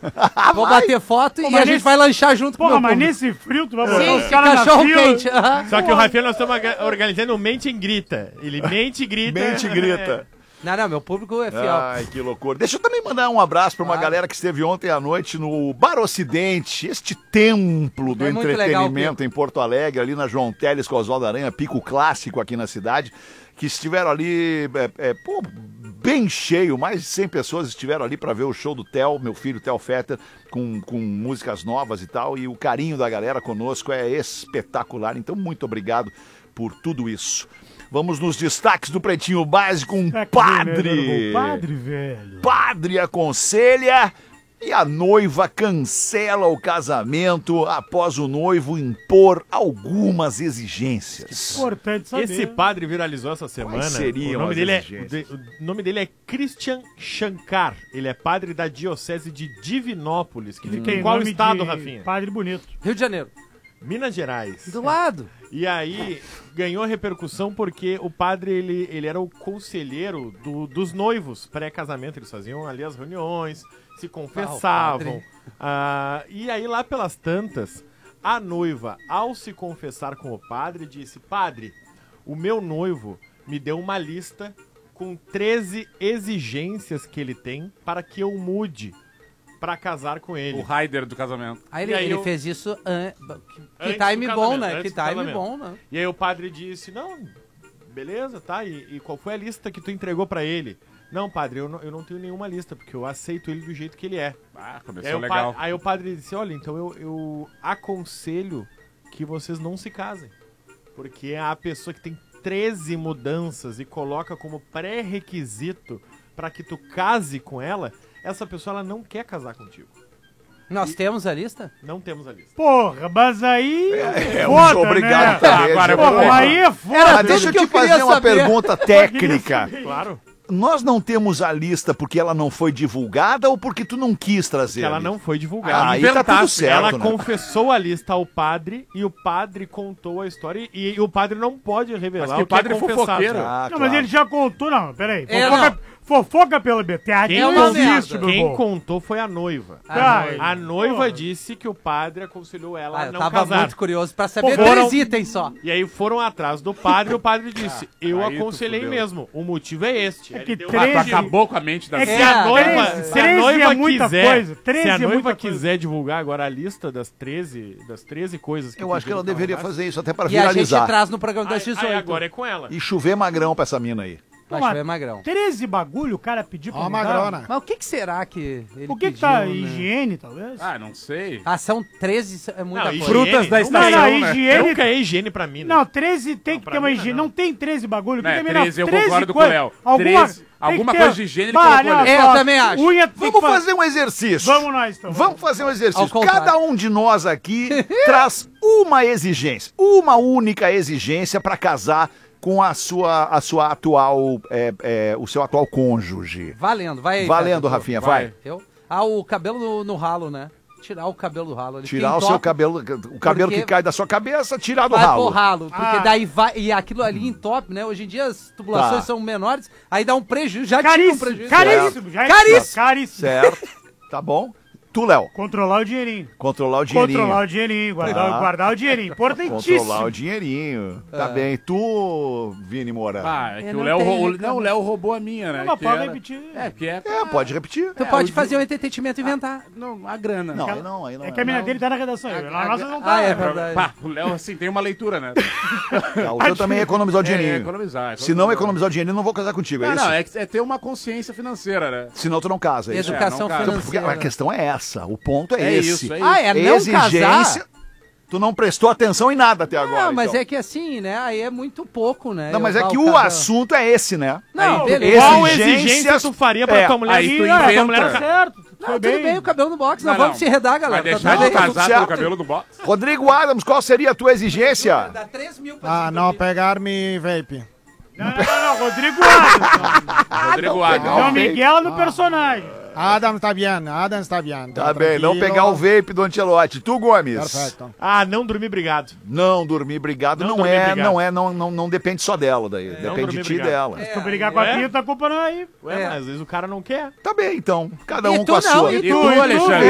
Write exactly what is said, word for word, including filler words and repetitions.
Vou bater foto Pô, e mas a gente nesse- vai lanchar junto com o Porra, meu mas público. nesse frio tu vai botar Sim, os caras na cachorro fila. quente. aham. Só que o Rafinha, nós estamos organizando um mente em grita. Ele mente e grita. Mente grita. Não, não, meu público é fiel. Ai, que loucura. Deixa eu também mandar um abraço pra uma galera que esteve ontem à noite no Bar Ocidente, este templo do É muito entretenimento legal, em Porto Alegre, ali na João Teles com Oswaldo Aranha, pico clássico aqui na cidade, que estiveram ali, é, é, pô, bem cheio, mais de cem pessoas estiveram ali pra ver o show do Theo, meu filho Theo Fetter, com, com músicas novas e tal, e o carinho da galera conosco é espetacular, então muito obrigado por tudo isso. Vamos nos destaques do Pretinho Básico, um É que padre. velho, Padre, velho. Padre aconselha e a noiva cancela o casamento após o noivo impor algumas exigências. Importante saber. Esse padre viralizou essa semana. seriam o nome as dele é exigências? de- o nome dele é Christian Shankar. Ele é padre da diocese de Divinópolis, que fica Tem em qual nome estado, de Rafinha? Padre bonito. Rio de Janeiro. Minas Gerais. Do lado. E aí ganhou repercussão porque o padre ele, ele era o conselheiro do- dos noivos pré-casamento. Eles faziam ali as reuniões, se confessavam. Ah, e aí lá pelas tantas, a noiva, ao se confessar com o padre, disse: Padre, o meu noivo me deu uma lista com treze exigências que ele tem para que eu mude para casar com ele. O Raider do casamento. Aí ele, E aí ele eu- fez isso. an- Que Antes do time bom, casamento, né? antes Que do time casamento. bom, né? E aí o padre disse: não, beleza, tá, e, e qual foi a lista que tu entregou pra ele? Não, padre, eu não, eu não tenho nenhuma lista, porque eu aceito ele do jeito que ele é. Ah, Aí, começou o legal. pa- aí o padre disse: olha, então eu, eu aconselho que vocês não se casem, porque a pessoa que tem treze mudanças e coloca como pré-requisito pra que tu case com ela, essa pessoa ela não quer casar contigo. Nós temos a lista? Não temos a lista. Porra, mas aí. É, foda, obrigado né? também. Agora eu Porra, vou- aí é foda. Era Ah, tudo deixa eu que te eu queria fazer uma saber. pergunta técnica. Claro. Nós não temos a lista porque ela não foi divulgada ou porque tu não quis trazer? Que ela a lista? não foi divulgada. Ah, aí tá tudo inventasse, certo, Ela né? confessou a lista ao padre e o padre contou a história e, e o padre não pode revelar Mas que o que padre é confessado. fofoqueiro. Ah, Não, claro. mas ele já contou, não, peraí. É, Fofoca, fofoca pela B T A. Quem, É uma contou- merda. meu quem bom. contou foi a noiva. Ah, A noiva Pô. disse que o padre aconselhou ela Ah, a eu não tava casar. muito curioso pra saber Pô, foram- três itens só. E aí foram atrás do padre e o padre disse: eu aí tu aconselhei fudeu. mesmo, o motivo é este. É Aí que ele deu treze- Ah, tu acabou com a mente da É que Se a É, noiva, treze- se a treze noiva é muita quiser, coisa, treze se a é noiva muita coisa. quiser divulgar agora a lista das treze, das treze coisas que Eu acho que ela pediram deveria ela fazer isso até para E a gente viralizar. traz no programa das Aí, aí dezoito. agora é com ela. E chover magrão pra essa mina aí. Vai Mas- chover magrão. treze bagulho o cara pediu pra Ó, mudar? magrona. Mas o que, que será que ele Por que que pediu, tá? né? Higiene, talvez? Ah, não sei. Ah, são treze, é muita Não, coisa. higiene, Frutas da nunca- Não, estação, não, né? higiene... Nunca é higiene pra mim, né? Não, treze tem Não, que pra ter uma mim higiene. não. Não tem treze bagulho. É, que tem, treze, eu treze concordo com coisa. o Léo. Alguma, treze, tem alguma que ter- coisa de higiene ele Bah, colocou não, ali. É, eu só também acho. Unha tem Vamos que fa- fazer um exercício. Vamos nós, então. Vamos fazer um Ao exercício. contrário. Cada um de nós aqui traz uma exigência, uma única exigência para casar com a sua, a sua atual, é, é, o seu atual cônjuge. Valendo, vai aí. Valendo, Pedro. Rafinha, vai. Eu? Ah, o cabelo no, no ralo, né? Tirar o cabelo do ralo. Ele Tirar fica o em seu top, cabelo, o cabelo Porque- que cai da sua cabeça, tirar do vai ralo. pro ralo. Porque Ah. daí vai. E aquilo ali em top, né? Hoje em dia as tubulações Tá. são menores, aí dá um prejuízo. Já tinha um Caríssimo, prejuízo. caríssimo. já é- Caríssimo. Caríssimo. Certo? Tá bom? Tu, Léo, Controlar o dinheirinho. controlar o dinheirinho. Controlar o dinheirinho, guardar, Tá. guardar o dinheirinho. Importantíssimo. Controlar o dinheirinho. Tá bem. Tu, Vini Moura. Ah, é que Eu o não Léo tenho rou- reclamação. não, o Léo roubou a minha, né? Não, mas que pode era- repetir. É, porque é. É, pode repetir. Tu É, pode o fazer di- um entretenimento e inventar. Não, a grana. Não, Aquela- aí não, aí não. É que a mina não. dele tá na redação. aí. A nossa não tá. Ah, é né? verdade. Pá, o Léo, assim, tem uma leitura, né? Tá, o teu também é economizar o É, dinheirinho. economizar. Se não economizar o dinheirinho, eu não vou casar contigo, é Não, isso? não, é, é ter uma consciência financeira, né? Senão tu não casa, é isso? Educação não, cara. Então, porque financeira. a questão é essa, o ponto é, É esse. isso, é Ah, é não Exigência. casar? Tu não prestou atenção em nada até agora. Não, mas então. é que assim, né? Aí é muito pouco, né? Não, mas Eu- é que ah, o cara- assunto é esse, né? Não, Aí, beleza. Qual Exigências- exigência tu faria pra É, tua mulher? aí tu ir? Ah, tua inventa. mulher- Tá certo. Não, Foi tudo bem. bem. o cabelo no box. Não, Não, vamos não. se redar, galera. Vai Tá deixar tudo de bem. tudo casar certo. pelo cabelo do box? Rodrigo Adams, qual seria a tua exigência? Dá três mil pra Ah, cima não do- pegar-me vape. Não, não, não, não, Rodrigo Adams. Rodrigo Adams. legal. João Miguel no personagem. Adam está bien, Adam está bien. Tá bem, não pegar o vape do Ancelotti. Tu, Gomes? Perfeito. Ah, não dormir, obrigado. Não dormir, obrigado. Não Não, dormir, é, obrigado. não é, não, não, não depende só dela daí. não depende de dormir, ti e obrigado. dela. Se tu brigar com a Ué? Pinto, a culpa não é aí. Ué, É. mas às vezes o cara não quer. Tá bem, então. Cada E um tu com a não, sua. e E tu, Alexandre?